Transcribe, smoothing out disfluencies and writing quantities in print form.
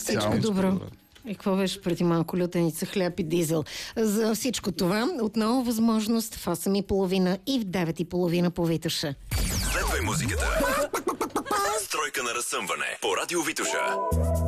Всичко добро. И какво беше преди малко? Лютеница, хляб и дизел. За всичко това отново възможност в 8:30 и в 9:30 по Витоша. Следвай музиката. Стройка на разсъмване по Радио Витоша.